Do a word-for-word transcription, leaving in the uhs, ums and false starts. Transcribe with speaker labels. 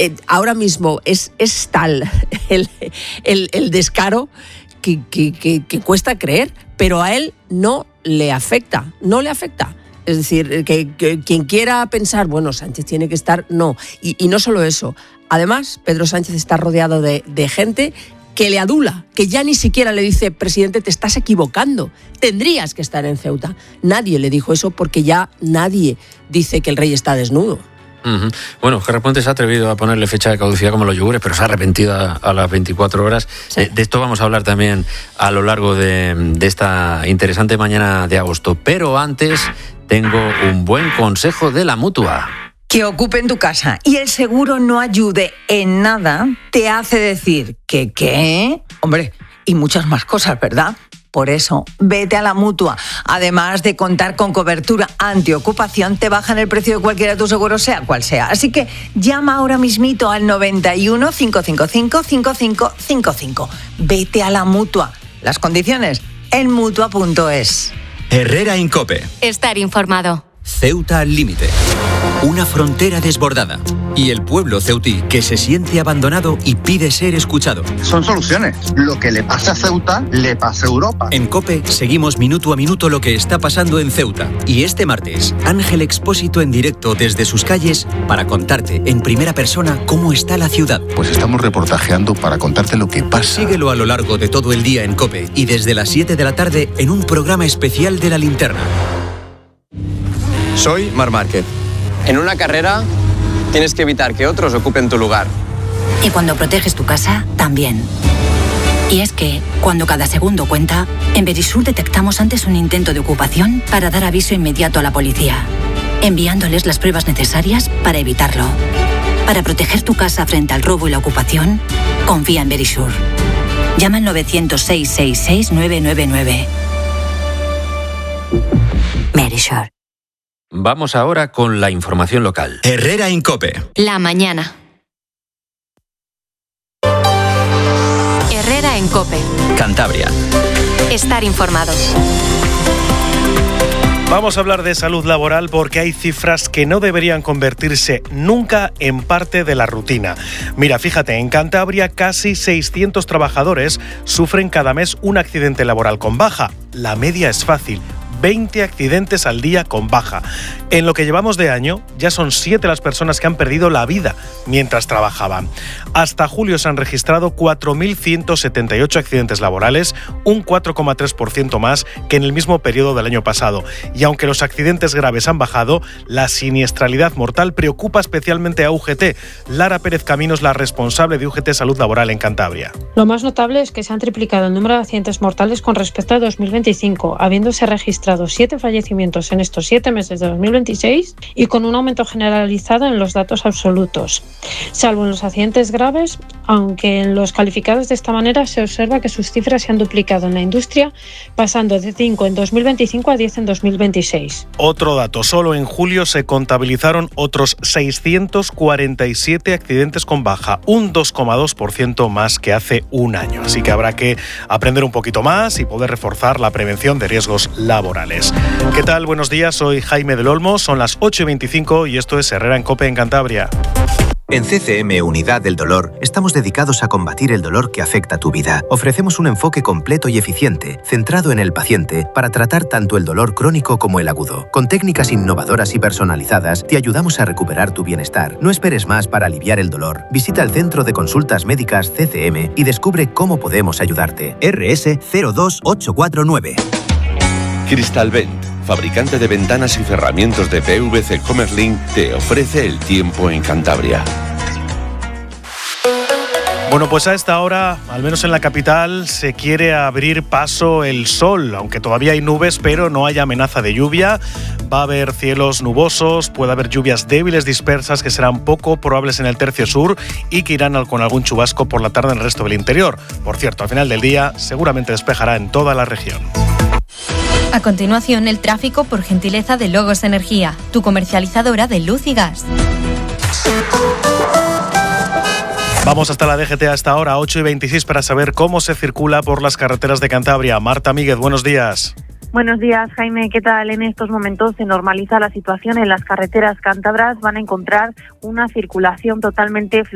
Speaker 1: eh, ahora mismo es, es tal el, el, el descaro que, que, que, que cuesta creer, pero a él no le afecta, no le afecta. Es decir, que, que quien quiera pensar, bueno, Sánchez tiene que estar, no. Y, y no solo eso. Además, Pedro Sánchez está rodeado de, de gente que le adula, que ya ni siquiera le dice, presidente, te estás equivocando, tendrías que estar en Ceuta. Nadie le dijo eso porque ya nadie dice que el rey está desnudo.
Speaker 2: Uh-huh. Bueno, Gerard Puente se ha atrevido a ponerle fecha de caducidad como los yogures, pero se ha arrepentido a, a las veinticuatro horas. Sí. Eh, de esto vamos a hablar también a lo largo de, de esta interesante mañana de agosto. Pero antes tengo un buen consejo de la Mutua.
Speaker 3: Que ocupen tu casa y el seguro no ayude en nada te hace decir que qué, hombre, y muchas más cosas, ¿verdad? Por eso, vete a la Mutua. Además de contar con cobertura antiocupación, te bajan el precio de cualquiera de tus seguros, sea cual sea. Así que llama ahora mismito al noventa y uno, cincuenta y cinco, cincuenta y cinco cincuenta y cinco. Vete a la Mutua. Las condiciones en mutua punto es.
Speaker 4: Herrera Incope.
Speaker 5: Estar informado.
Speaker 4: Ceuta al límite. Una frontera desbordada. Y el pueblo ceutí que se siente abandonado y pide ser escuchado.
Speaker 6: Son soluciones. Lo que le pasa a Ceuta, le pasa a Europa.
Speaker 4: En COPE seguimos minuto a minuto lo que está pasando en Ceuta. Y este martes, Ángel Expósito en directo desde sus calles para contarte en primera persona cómo está la ciudad.
Speaker 7: Pues estamos reportajeando para contarte lo que pasa.
Speaker 4: Síguelo a lo largo de todo el día en COPE y desde las siete de la tarde en un programa especial de La Linterna.
Speaker 8: Soy Marc Márquez. En una carrera tienes que evitar que otros ocupen tu lugar.
Speaker 9: Y cuando proteges tu casa, también. Y es que, cuando cada segundo cuenta, en Verisur detectamos antes un intento de ocupación para dar aviso inmediato a la policía, enviándoles las pruebas necesarias para evitarlo. Para proteger tu casa frente al robo y la ocupación, confía en Verisur. Llama al novecientos, seis seis seis, nueve nueve nueve. Verisur.
Speaker 2: Vamos ahora con la información local.
Speaker 4: Herrera Incope.
Speaker 5: La mañana. Herrera en COPE.
Speaker 4: Cantabria.
Speaker 5: Estar informado.
Speaker 10: Vamos a hablar de salud laboral porque hay cifras que no deberían convertirse nunca en parte de la rutina. Mira, fíjate, en Cantabria casi seiscientos trabajadores sufren cada mes un accidente laboral con baja. La media es fácil. veinte accidentes al día con baja. En lo que llevamos de año, ya son siete las personas que han perdido la vida mientras trabajaban. Hasta julio se han registrado cuatro mil ciento setenta y ocho accidentes laborales, un cuatro coma tres por ciento más que en el mismo periodo del año pasado. Y aunque los accidentes graves han bajado, la siniestralidad mortal preocupa especialmente a U G T. Lara Pérez Camino es la responsable de U G T Salud Laboral en Cantabria.
Speaker 11: Lo más notable es que se han triplicado el número de accidentes mortales con respecto a dos mil veinticinco, habiéndose registrado siete fallecimientos en estos siete meses de dos mil veintiséis y con un aumento generalizado en los datos absolutos. Salvo en los accidentes graves, aunque en los calificados de esta manera se observa que sus cifras se han duplicado en la industria, pasando de cinco en dos mil veinticinco a diez en dos mil veintiséis.
Speaker 10: Otro dato, solo en julio se contabilizaron otros seiscientos cuarenta y siete accidentes con baja, un dos coma dos por ciento más que hace un año. Así que habrá que aprender un poquito más y poder reforzar la prevención de riesgos laborales. ¿Qué tal? Buenos días, soy Jaime del Olmo, son las ocho y veinticinco y esto es Herrera en COPE en Cantabria.
Speaker 12: En C C M Unidad del Dolor estamos dedicados a combatir el dolor que afecta tu vida. Ofrecemos un enfoque completo y eficiente, centrado en el paciente, para tratar tanto el dolor crónico como el agudo. Con técnicas innovadoras y personalizadas, te ayudamos a recuperar tu bienestar. No esperes más para aliviar el dolor. Visita el Centro de Consultas Médicas C C M y descubre cómo podemos ayudarte. R S cero dos ocho cuatro nueve.
Speaker 13: Cristalvent, fabricante de ventanas y cerramientos de P V C Commerlin, te ofrece el tiempo en Cantabria.
Speaker 10: Bueno, pues a esta hora, al menos en la capital, se quiere abrir paso el sol, aunque todavía hay nubes, pero no hay amenaza de lluvia. Va a haber cielos nubosos, puede haber lluvias débiles dispersas que serán poco probables en el tercio sur y que irán con algún chubasco por la tarde en el resto del interior. Por cierto, al final del día seguramente despejará en toda la región.
Speaker 14: A continuación, el tráfico por gentileza de Logos Energía, tu comercializadora de luz y gas.
Speaker 10: Vamos hasta la D G T hasta ahora, ocho y veintiséis, para saber cómo se circula por las carreteras de Cantabria. Marta Míguez, buenos días.
Speaker 15: Buenos días, Jaime. ¿Qué tal? En estos momentos se normaliza la situación en las carreteras cántabras. Van a encontrar una circulación totalmente